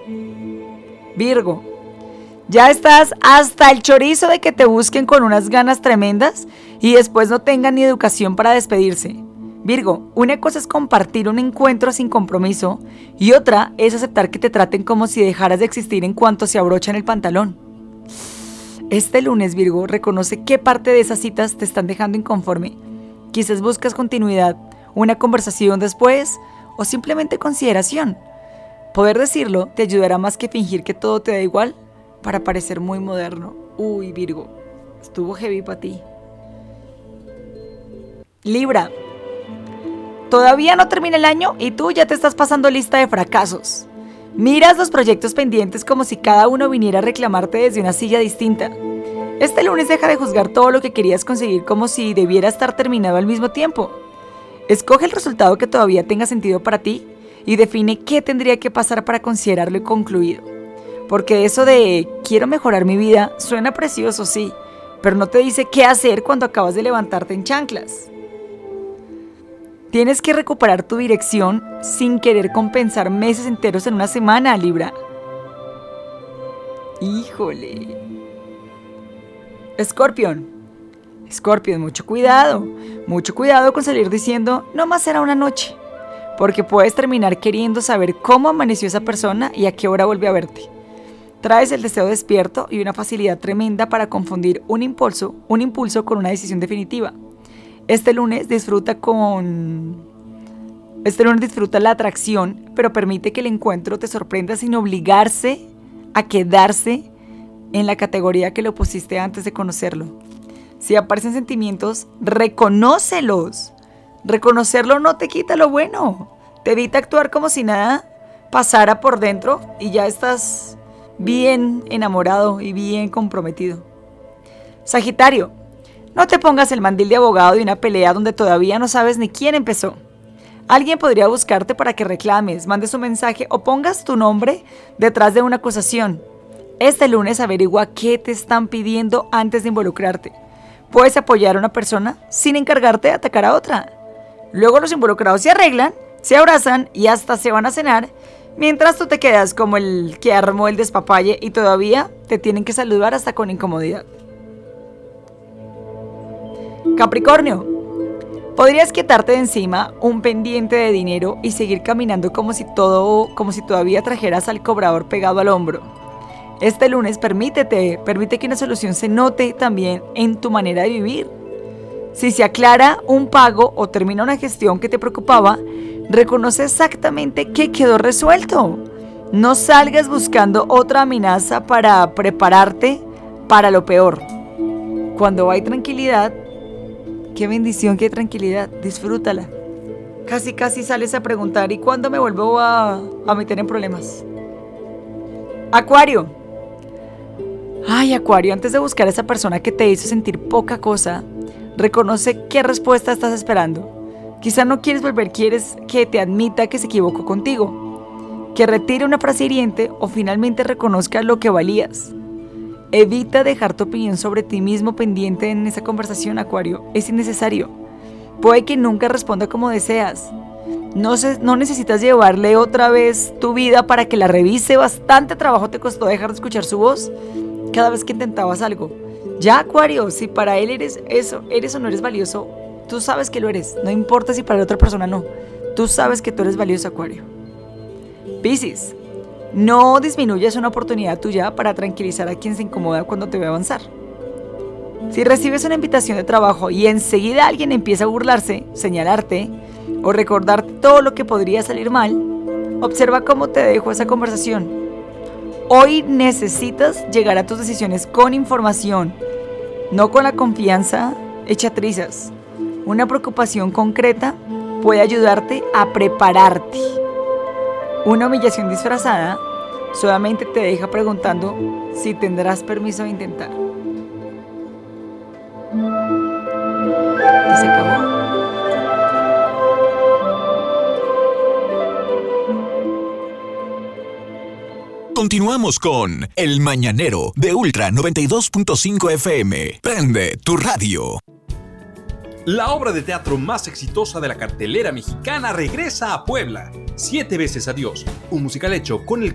Virgo, ya estás hasta el chorizo de que te busquen con unas ganas tremendas y después no tengan ni educación para despedirse. Virgo, una cosa es compartir un encuentro sin compromiso y otra es aceptar que te traten como si dejaras de existir en cuanto se abrochan el pantalón. Este lunes, Virgo, reconoce qué parte de esas citas te están dejando inconforme. Quizás buscas continuidad, una conversación después o simplemente consideración. Poder decirlo te ayudará más que fingir que todo te da igual para parecer muy moderno. Uy, Virgo, estuvo heavy para ti. Libra, todavía no termina el año y tú ya te estás pasando lista de fracasos. Miras los proyectos pendientes como si cada uno viniera a reclamarte desde una silla distinta. Este lunes deja de juzgar todo lo que querías conseguir como si debiera estar terminado al mismo tiempo. Escoge el resultado que todavía tenga sentido para ti y define qué tendría que pasar para considerarlo concluido. Porque eso de quiero mejorar mi vida suena precioso, sí, pero no te dice qué hacer cuando acabas de levantarte en chanclas. Tienes que recuperar tu dirección sin querer compensar meses enteros en una semana, Libra. Híjole. Escorpión, mucho cuidado con salir diciendo, no más será una noche, porque puedes terminar queriendo saber cómo amaneció esa persona y a qué hora volvió a verte. Traes el deseo despierto y una facilidad tremenda para confundir un impulso con una decisión definitiva. Este lunes disfruta la atracción, pero permite que el encuentro te sorprenda sin obligarse a quedarse en la categoría que lo pusiste antes de conocerlo. Si aparecen sentimientos, reconócelos. Reconocerlo no te quita lo bueno. Te evita actuar como si nada pasara por dentro y ya estás bien enamorado y bien comprometido. Sagitario, no te pongas el mandil de abogado de una pelea donde todavía no sabes ni quién empezó. Alguien podría buscarte para que reclames, mandes un mensaje o pongas tu nombre detrás de una acusación. Este lunes averigua qué te están pidiendo antes de involucrarte. Puedes apoyar a una persona sin encargarte de atacar a otra. Luego los involucrados se arreglan, se abrazan y hasta se van a cenar, mientras tú te quedas como el que armó el despapalle y todavía te tienen que saludar hasta con incomodidad. Capricornio, podrías quitarte de encima un pendiente de dinero y seguir caminando como si todavía trajeras al cobrador pegado al hombro. Este lunes permite que una solución se note también en tu manera de vivir. Si se aclara un pago o termina una gestión que te preocupaba, reconoce exactamente qué quedó resuelto. No salgas buscando otra amenaza para prepararte para lo peor. Cuando hay tranquilidad, qué bendición, qué tranquilidad, disfrútala. Casi sales a preguntar, ¿y cuándo me vuelvo a meter en problemas? Acuario. Ay, Acuario, antes de buscar a esa persona que te hizo sentir poca cosa, reconoce qué respuesta estás esperando. Quizá no quieres volver, quieres que te admita que se equivocó contigo, que retire una frase hiriente o finalmente reconozca lo que valías. Evita dejar tu opinión sobre ti mismo pendiente en esa conversación, Acuario. Es innecesario. Puede que nunca responda como deseas. No necesitas llevarle otra vez tu vida para que la revise. Bastante trabajo te costó dejar de escuchar su voz cada vez que intentabas algo. Ya, Acuario, si para él eres o no eres valioso, tú sabes que lo eres. No importa si para la otra persona no. Tú sabes que tú eres valioso, Acuario. Piscis. No disminuyas una oportunidad tuya para tranquilizar a quien se incomoda cuando te ve avanzar. Si recibes una invitación de trabajo y enseguida alguien empieza a burlarse, señalarte o recordarte todo lo que podría salir mal, observa cómo te dejó esa conversación. Hoy necesitas llegar a tus decisiones con información, no con la confianza hecha trizas. Una preocupación concreta puede ayudarte a prepararte. Una humillación disfrazada solamente te deja preguntando si tendrás permiso de intentar. Y se acabó. Continuamos con El Mañanero de Ultra 92.5 FM. Prende tu radio. La obra de teatro más exitosa de la cartelera mexicana regresa a Puebla. 7 veces adiós, un musical hecho con el